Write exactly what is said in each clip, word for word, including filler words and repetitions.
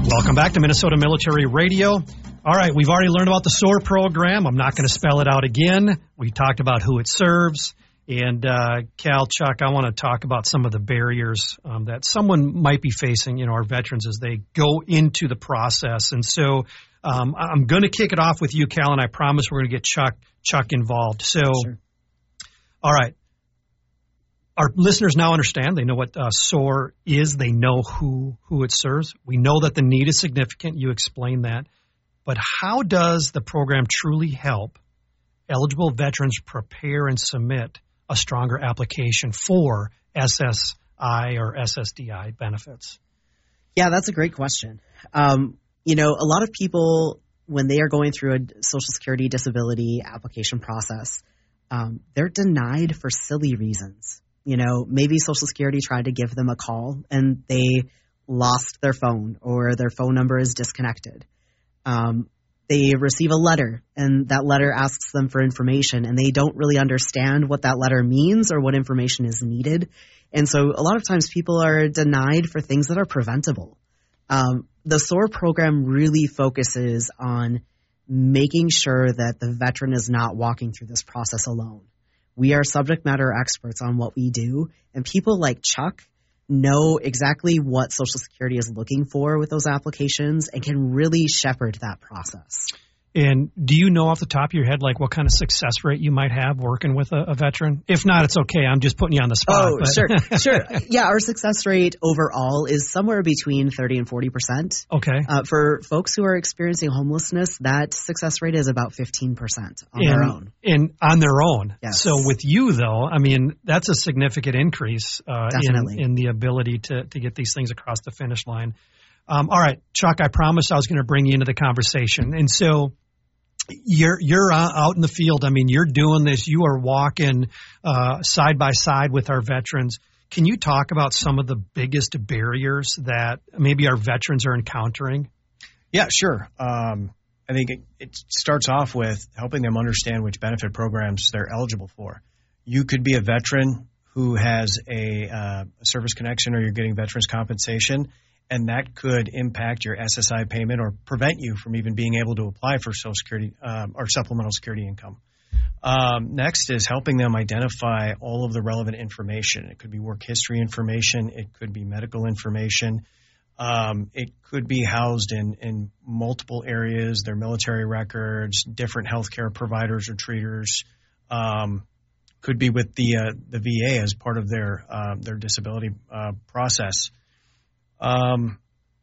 Welcome back to Minnesota Military Radio. All right, we've already learned about the S O A R program. I'm not going to spell it out again. We talked about who it serves. And uh, Cal, Chuck, I want to talk about some of the barriers um, that someone might be facing, you know, our veterans as they go into the process. And so um, I'm going to kick it off with you, Cal, and I promise we're going to get Chuck Chuck involved. So, sure. All right. Our listeners now understand. They know what uh, S O A R is. They know who, who it serves. We know that the need is significant. You explained that. But how does the program truly help eligible veterans prepare and submit a stronger application for S S I or S S D I benefits? Yeah, that's a great question. Um, you know, a lot of people, when they are going through a Social Security disability application process, um, they're denied for silly reasons. You know, maybe Social Security tried to give them a call and they lost their phone or their phone number is disconnected. Um, they receive a letter and that letter asks them for information and they don't really understand what that letter means or what information is needed. And so a lot of times people are denied for things that are preventable. Um, the S O A R program really focuses on making sure that the veteran is not walking through this process alone. We are subject matter experts on what we do, and people like Chuck know exactly what Social Security is looking for with those applications and can really shepherd that process. And do you know off the top of your head, like what kind of success rate you might have working with a, a veteran? If not, it's okay. I'm just putting you on the spot. Oh, but. sure, sure. Yeah, our success rate overall is somewhere between thirty and forty percent. Okay. Uh, for folks who are experiencing homelessness, that success rate is about fifteen percent on and, their own. And on their own. Yes. So with you, though, I mean, that's a significant increase uh, in, in the ability to, to get these things across the finish line. Um, all right, Chuck, I promised I was going to bring you into the conversation. And so you're you're out in the field. I mean, you're doing this. You are walking uh, side by side with our veterans. Can you talk about some of the biggest barriers that maybe our veterans are encountering? Yeah, sure. Um, I think it, it starts off with helping them understand which benefit programs they're eligible for. You could be a veteran who has a, uh, a service connection or you're getting veterans compensation, and that could impact your S S I payment or prevent you from even being able to apply for Social Security um, or supplemental security income. Um, next is helping them identify all of the relevant information. It could be work history information. It could be medical information. Um, it could be housed in, in multiple areas, their military records, different healthcare providers or treaters. Um, could be with the uh, the V A as part of their uh, their disability uh, process. Um,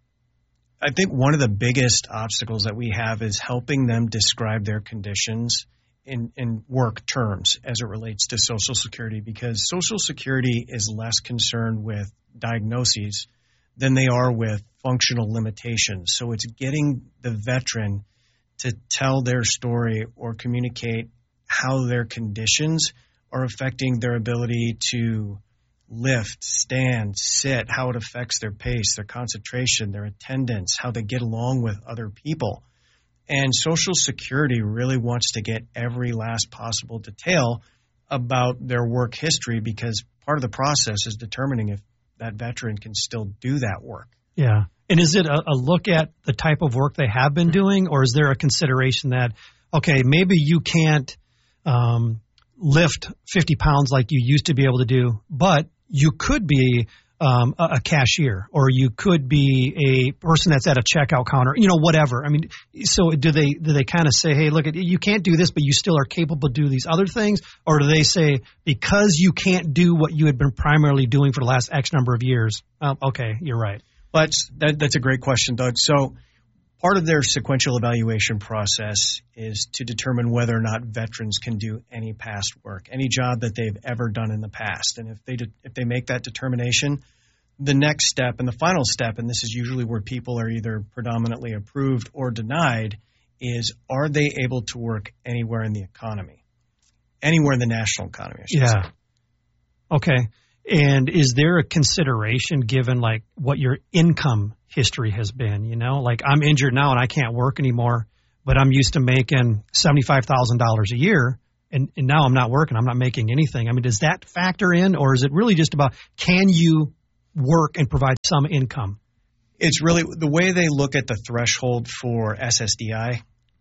I think one of the biggest obstacles that we have is helping them describe their conditions in, in work terms as it relates to Social Security, because Social Security is less concerned with diagnoses than they are with functional limitations. So it's getting the veteran to tell their story or communicate how their conditions are affecting their ability to lift, stand, sit, how it affects their pace, their concentration, their attendance, how they get along with other people. And Social Security really wants to get every last possible detail about their work history, because part of the process is determining if that veteran can still do that work. Yeah. And is it a, a look at the type of work they have been doing, or is there a consideration that, okay, maybe you can't um, lift fifty pounds like you used to be able to do, but you could be um, a, a cashier, or you could be a person that's at a checkout counter, you know, whatever. I mean, so do they do they kind of say, hey, look, you can't do this, but you still are capable to do these other things? Or do they say, because you can't do what you had been primarily doing for the last X number of years? Um, okay, you're right. But that, that's a great question, Doug. So part of their sequential evaluation process is to determine whether or not veterans can do any past work, any job that they've ever done in the past. And if they de- if they make that determination, the next step and the final step, and this is usually where people are either predominantly approved or denied, is are they able to work anywhere in the economy, anywhere in the national economy, I should yeah. say. Okay. And is there a consideration given like what your income history has been? You know, like I'm injured now and I can't work anymore, but I'm used to making seventy-five thousand dollars a year, and, and now I'm not working. I'm not making anything. I mean, does that factor in, or is it really just about can you work and provide some income? It's really the way they look at the threshold for S S D I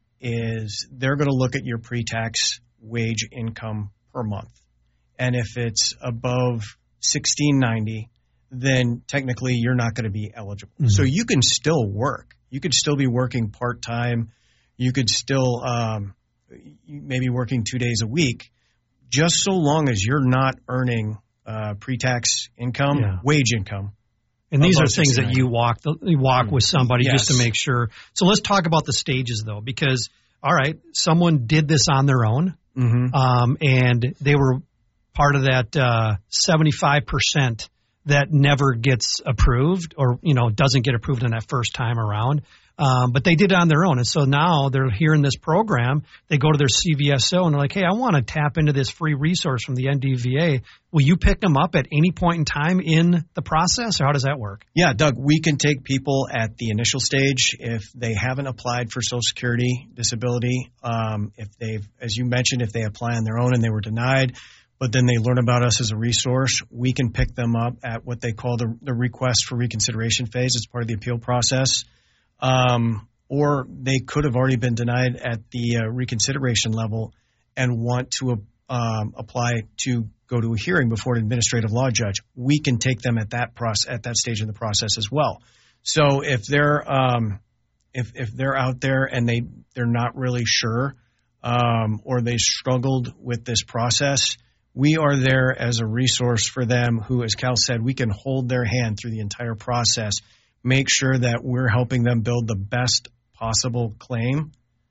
is they're going to look at your pre-tax wage income per month. And if it's above sixteen ninety, then technically you're not going to be eligible. Mm-hmm. So you can still work. You could still be working part-time. You could still um, maybe working two days a week, just so long as you're not earning uh, pre-tax income, yeah. wage income. And these are things that you walk you walk with somebody yes. just to make sure. So let's talk about the stages, though, because, all right, someone did this on their own, mm-hmm. um, and they were part of that uh, seventy-five percent that never gets approved or, you know, doesn't get approved in that first time around. Um, but they did it on their own. And so now they're here in this program. They go to their C V S O and they're like, hey, I want to tap into this free resource from the N D V A. Will you pick them up at any point in time in the process, or how does that work? Yeah, Doug, we can take people at the initial stage if they haven't applied for Social Security disability. Um, if they've, as you mentioned, if they apply on their own and they were denied, but then they learn about us as a resource, we can pick them up at what they call the, the request for reconsideration phase as part of the appeal process. Um, or they could have already been denied at the uh, reconsideration level and want to um, apply to go to a hearing before an administrative law judge. We can take them at that process, at that stage in the process as well. So if they're um, if if they're out there and they they're not really sure um, or they struggled with this process, we are there as a resource for them. Who, as Cal said, we can hold their hand through the entire process. Make sure that we're helping them build the best possible claim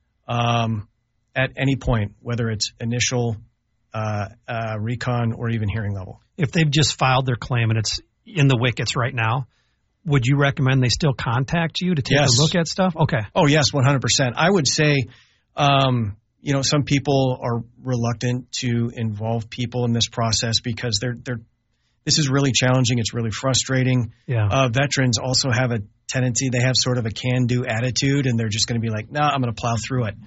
um, at any point, whether it's initial uh, uh, recon or even hearing level. If they've just filed their claim and it's in the wickets right now, would you recommend they still contact you to take yes. a look at stuff? Okay. Oh, yes, one hundred percent. I would say, um, you know, some people are reluctant to involve people in this process because they're they're this is really challenging. It's really frustrating. Yeah. Uh, veterans also have a tendency, they have sort of a can-do attitude, and they're just going to be like, no, nah, I'm going to plow through it.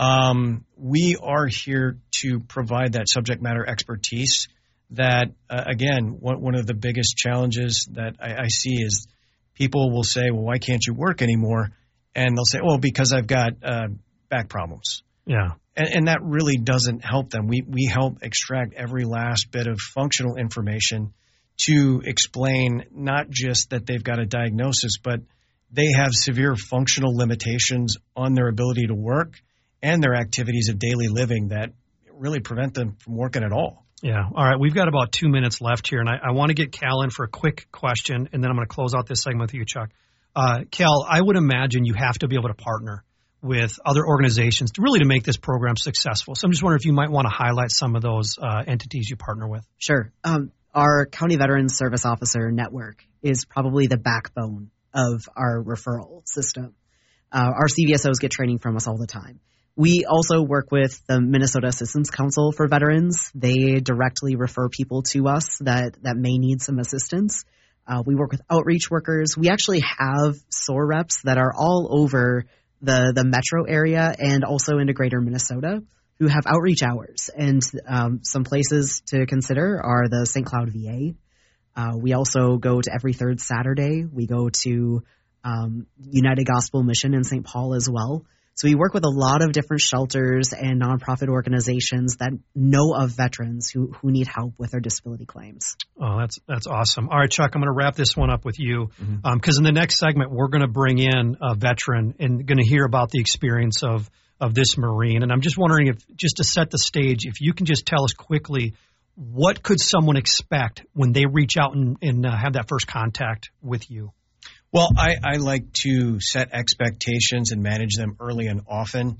Um, we are here to provide that subject matter expertise that, uh, again, one, one of the biggest challenges that I, I see is people will say, well, why can't you work anymore? And they'll say, oh, because I've got uh, back problems. Yeah. And, and that really doesn't help them. We, we help extract every last bit of functional information to explain not just that they've got a diagnosis, but they have severe functional limitations on their ability to work and their activities of daily living that really prevent them from working at all. Yeah. All right. We've got about two minutes left here, and I, I want to get Cal in for a quick question, and then I'm going to close out this segment with you, Chuck. Uh, Cal, I would imagine you have to be able to partner with other organizations to really to make this program successful. So I'm just wondering if you might want to highlight some of those uh, entities you partner with. Sure. Um, Our County Veterans Service Officer Network is probably the backbone of our referral system. Uh, our C V S Os get training from us all the time. We also work with the Minnesota Assistance Council for Veterans. They directly refer people to us that, that may need some assistance. Uh, we work with outreach workers. We actually have S O A R reps that are all over the, the metro area and also into greater Minnesota, who have outreach hours. And um, some places to consider are the Saint Cloud V A. Uh, we also go to every third Saturday. We go to um, United Gospel Mission in Saint Paul as well. So we work with a lot of different shelters and nonprofit organizations that know of veterans who, who need help with their disability claims. Oh, that's that's awesome. All right, Chuck, I'm going to wrap this one up with you because Mm-hmm. um, in the next segment, we're going to bring in a veteran and going to hear about the experience of of this Marine. And I'm just wondering if, just to set the stage, if you can just tell us quickly, what could someone expect when they reach out and, and uh, have that first contact with you? Well, I, I like to set expectations and manage them early and often.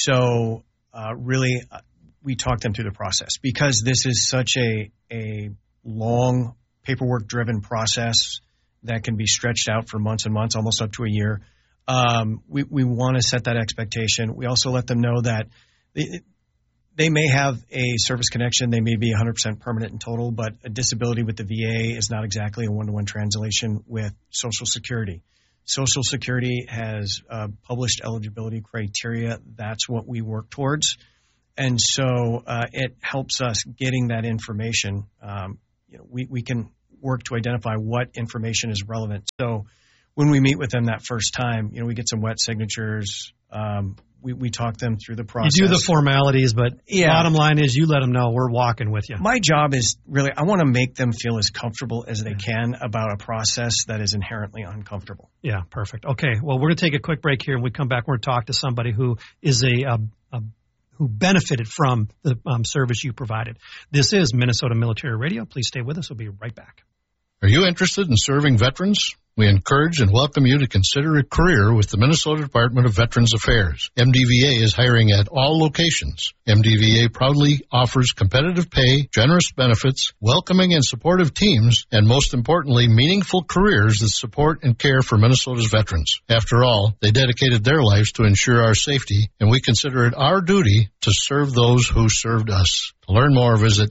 So uh, really, uh, we talk them through the process because this is such a, a long paperwork-driven process that can be stretched out for months and months, almost up to a year. Um, we, we want to set that expectation. We also let them know that they, they may have a service connection. They may be one hundred percent permanent in total, but a disability with the V A is not exactly a one-to-one translation with Social Security. Social Security has uh, published eligibility criteria. That's what we work towards. And so uh, it helps us getting that information. Um, you know, we, we can work to identify what information is relevant. So when we meet with them that first time, you know, we get some wet signatures. Um, we, we talk them through the process. You do the formalities, but yeah. bottom line is you let them know we're walking with you. My job is really, I want to make them feel as comfortable as they can about a process that is inherently uncomfortable. Yeah, perfect. Okay, well, we're going to take a quick break here. When we come back, we're going to talk to somebody who is a, a, a who benefited from the um, service you provided. This is Minnesota Military Radio. Please stay with us. We'll be right back. Are you interested in serving veterans? We encourage and welcome you to consider a career with the Minnesota Department of Veterans Affairs. M D V A is hiring at all locations. M D V A proudly offers competitive pay, generous benefits, welcoming and supportive teams, and most importantly, meaningful careers that support and care for Minnesota's veterans. After all, they dedicated their lives to ensure our safety, and we consider it our duty to serve those who served us. To learn more, visit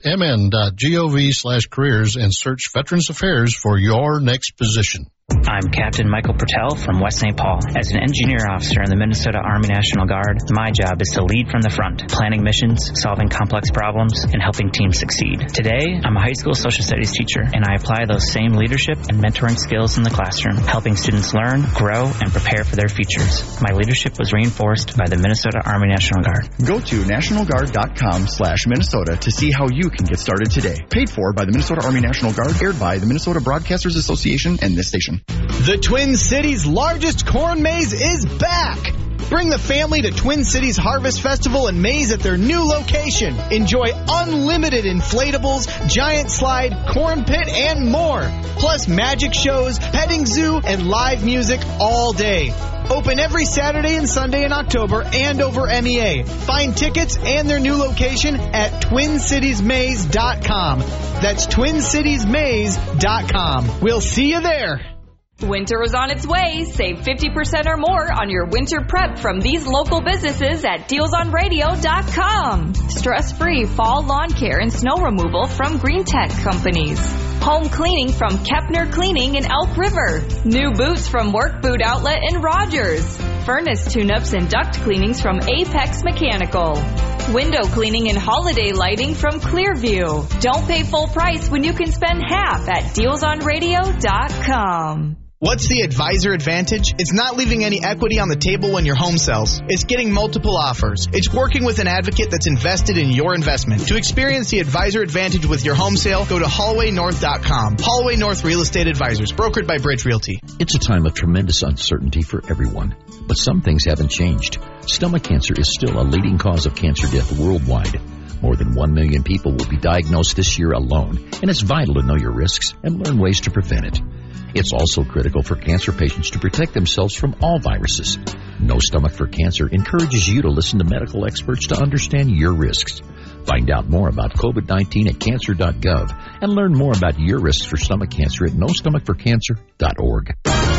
mn.gov slash careers and search Veterans Affairs for your next position. I'm Captain Michael Pertell from West Saint Paul. As an engineer officer in the Minnesota Army National Guard, my job is to lead from the front, planning missions, solving complex problems, and helping teams succeed. Today, I'm a high school social studies teacher, and I apply those same leadership and mentoring skills in the classroom, helping students learn, grow, and prepare for their futures. My leadership was reinforced by the Minnesota Army National Guard. Go to nationalguard.com slash Minnesota to see how you can get started today. Paid for by the Minnesota Army National Guard, aired by the Minnesota Broadcasters Association and this station. The Twin Cities' largest corn maze is back! Bring the family to Twin Cities Harvest Festival and Maze at their new location. Enjoy unlimited inflatables, giant slide, corn pit, and more. Plus magic shows, petting zoo, and live music all day. Open every Saturday and Sunday in October and over M E A. Find tickets and their new location at twin cities maze dot com. That's twin cities maze dot com. We'll see you there. Winter is on its way. Save fifty percent or more on your winter prep from these local businesses at deals on radio dot com. Stress-free fall lawn care and snow removal from Green Tech Companies. Home cleaning from Kepner Cleaning in Elk River. New boots from Work Boot Outlet in Rogers. Furnace tune-ups and duct cleanings from Apex Mechanical. Window cleaning and holiday lighting from Clearview. Don't pay full price when you can spend half at deals on radio dot com. What's the Advisor Advantage? It's not leaving any equity on the table when your home sells. It's getting multiple offers. It's working with an advocate that's invested in your investment. To experience the Advisor Advantage with your home sale, go to Hallway North dot com. Hallway North Real Estate Advisors, brokered by Bridge Realty. It's a time of tremendous uncertainty for everyone, but some things haven't changed. Stomach cancer is still a leading cause of cancer death worldwide. More than one million people will be diagnosed this year alone, and it's vital to know your risks and learn ways to prevent it. It's also critical for cancer patients to protect themselves from all viruses. No Stomach for Cancer encourages you to listen to medical experts to understand your risks. Find out more about COVID nineteen at cancer dot gov and learn more about your risks for stomach cancer at no stomach for cancer dot org.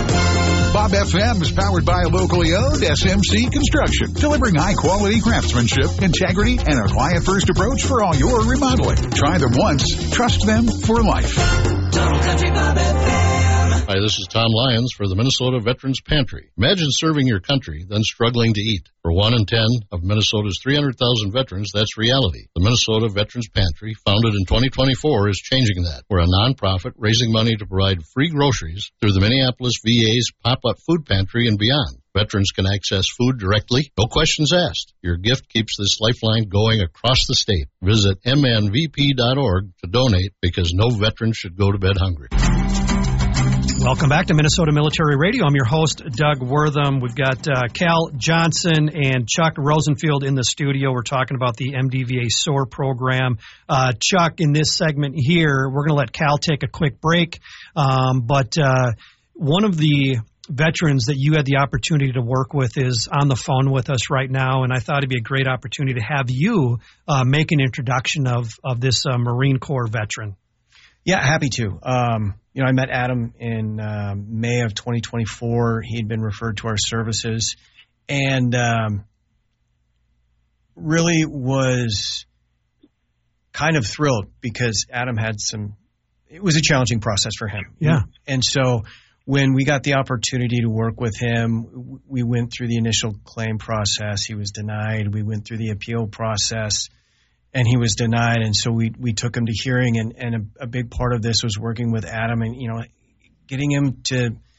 Bob F M is powered by a locally owned S M C Construction, delivering high-quality craftsmanship, integrity, and a client-first approach for all your remodeling. Try them once, trust them for life. Total Country Bob F M. Hi, this is Tom Lyons for the Minnesota Veterans Pantry. Imagine serving your country, then struggling to eat. For one in ten of Minnesota's three hundred thousand veterans, that's reality. The Minnesota Veterans Pantry, founded in twenty twenty-four, is changing that. We're a nonprofit raising money to provide free groceries through the Minneapolis V A's pop-up food pantry and beyond. Veterans can access food directly, no questions asked. Your gift keeps this lifeline going across the state. Visit m n v p dot org to donate, because no veteran should go to bed hungry. Welcome back to Minnesota Military Radio. I'm your host, Doug Wortham. We've got uh, Cal Johnson and Chuck Rosenfield in the studio. We're talking about the M D V A S O A R program. Uh, Chuck, in this segment here, we're going to let Cal take a quick break. Um, but uh, one of the veterans that you had the opportunity to work with is on the phone with us right now, and I thought it'd be a great opportunity to have you uh, make an introduction of, of this uh, Marine Corps veteran. Yeah, happy to. Um, you know, I met Adam in uh, May of twenty twenty-four. He'd been referred to our services, and um, really was kind of thrilled because Adam had some – it was a challenging process for him. Yeah. And so when we got the opportunity to work with him, we went through the initial claim process. He was denied. We went through the appeal process. And he was denied, and so we we took him to hearing, and, and a, a big part of this was working with Adam and, you know, getting him to